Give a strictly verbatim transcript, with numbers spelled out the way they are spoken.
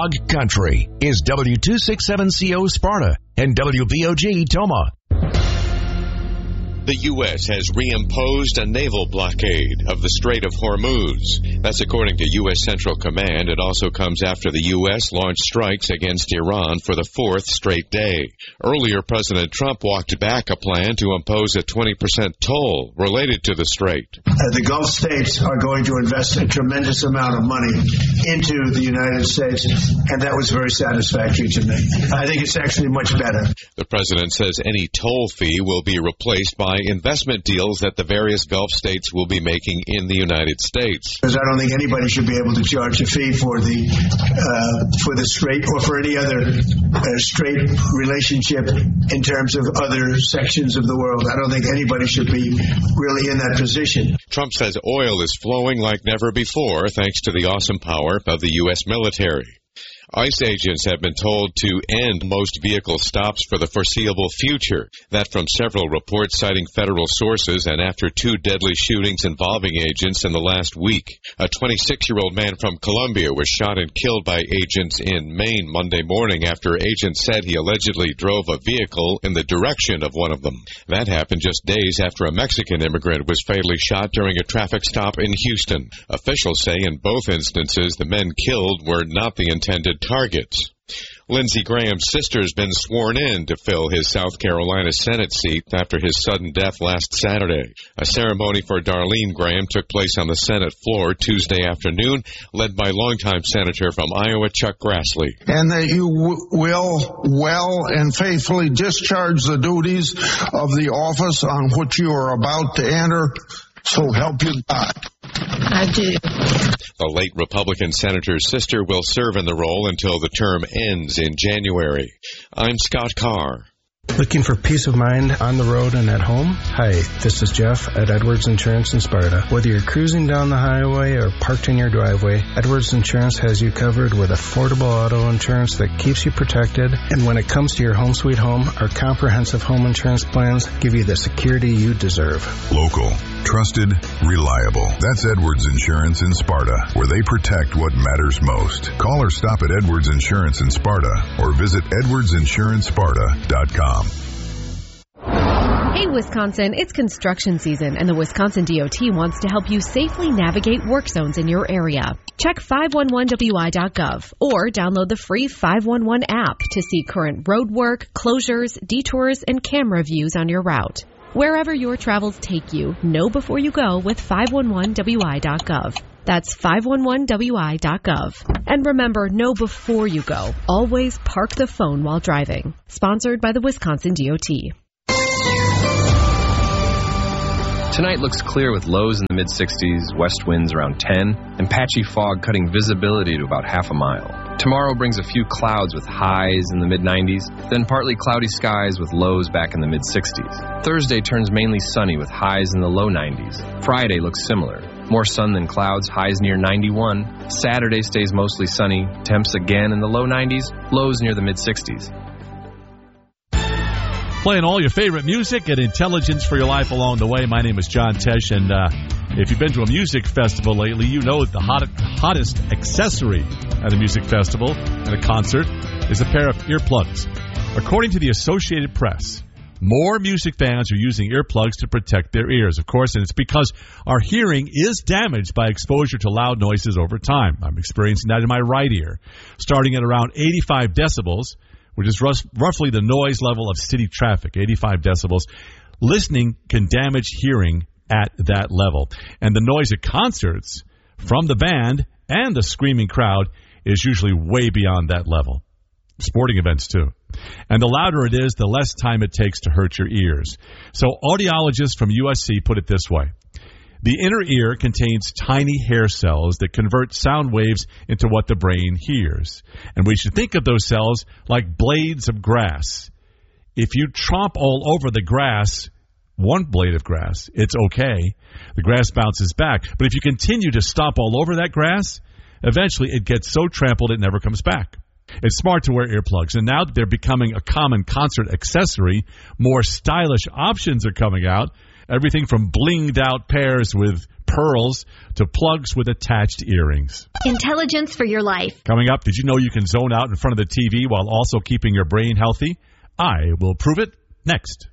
Dog Country is W two sixty-seven C O Sparta and W B O G Toma. The U S has reimposed a naval blockade of the Strait of Hormuz. That's according to U S Central Command. It also comes after the U S launched strikes against Iran for the fourth straight day. Earlier, President Trump walked back a plan to impose a twenty percent toll related to the strait. Uh, the Gulf states are going to invest a tremendous amount of money into the United States, and that was very satisfactory to me. I think it's actually much better. The president says any toll fee will be replaced by investment deals that the various Gulf states will be making in the United States. Because I don't think anybody should be able to charge a fee for the uh, for the strait or for any other uh, strait relationship in terms of other sections of the world. I don't think anybody should be really in that position. Trump says oil is flowing like never before thanks to the awesome power of the U S military. ICE agents have been told to end most vehicle stops for the foreseeable future. That from several reports citing federal sources and after two deadly shootings involving agents in the last week. A twenty-six-year-old man from Colombia was shot and killed by agents in Maine Monday morning after agents said he allegedly drove a vehicle in the direction of one of them. That happened just days after a Mexican immigrant was fatally shot during a traffic stop in Houston. Officials say in both instances the men killed were not the intended targets. Lindsey Graham's sister's been sworn in to fill his South Carolina Senate seat after his sudden death last Saturday. A ceremony for Darlene Graham took place on the Senate floor Tuesday afternoon, led by longtime Senator from Iowa, Chuck Grassley. And that you w- will well and faithfully discharge the duties of the office on which you are about to enter, so help you God. I do. The late Republican senator's sister will serve in the role until the term ends in January. I'm Scott Carr. Looking for peace of mind on the road and at home? Hi, this is Jeff at Edwards Insurance in Sparta. Whether you're cruising down the highway or parked in your driveway, Edwards Insurance has you covered with affordable auto insurance that keeps you protected. And when it comes to your home sweet home, our comprehensive home insurance plans give you the security you deserve. Local, trusted, reliable. That's Edwards Insurance in Sparta, where they protect what matters most. Call or stop at Edwards Insurance in Sparta or visit edwards insurance sparta dot com. Hey, Wisconsin, it's construction season, and the Wisconsin D O T wants to help you safely navigate work zones in your area. Check five one one W I dot gov or download the free five one one app to see current road work, closures, detours, and camera views on your route. Wherever your travels take you, know before you go with five one one W I dot gov. That's five one one W I dot gov. And remember, know before you go. Always park the phone while driving. Sponsored by the Wisconsin D O T. Tonight looks clear with lows in the mid sixties, west winds around ten, and patchy fog cutting visibility to about half a mile. Tomorrow brings a few clouds with highs in the mid nineties, then partly cloudy skies with lows back in the mid sixties. Thursday turns mainly sunny with highs in the low nineties. Friday looks similar. More sun than clouds, highs near ninety-one. Saturday stays mostly sunny, temps again in the low nineties, lows near the mid sixties. Playing all your favorite music and intelligence for your life along the way. My name is John Tesh, and uh, if you've been to a music festival lately, you know that the hot, hottest accessory at a music festival and a concert is a pair of earplugs. According to the Associated Press, more music fans are using earplugs to protect their ears, of course, and it's because our hearing is damaged by exposure to loud noises over time. I'm experiencing that in my right ear, starting at around eighty-five decibels, which is roughly the noise level of city traffic, eighty-five decibels. Listening can damage hearing at that level. And the noise at concerts from the band and the screaming crowd is usually way beyond that level. Sporting events, too. And the louder it is, the less time it takes to hurt your ears. So audiologists from U S C put it this way. The inner ear contains tiny hair cells that convert sound waves into what the brain hears. And we should think of those cells like blades of grass. If you tromp all over the grass, one blade of grass, it's okay. The grass bounces back. But if you continue to stomp all over that grass, eventually it gets so trampled it never comes back. It's smart to wear earplugs, and now that they're becoming a common concert accessory, more stylish options are coming out. Everything from blinged-out pairs with pearls to plugs with attached earrings. Intelligence for your life. Coming up, did you know you can zone out in front of the T V while also keeping your brain healthy? I will prove it next.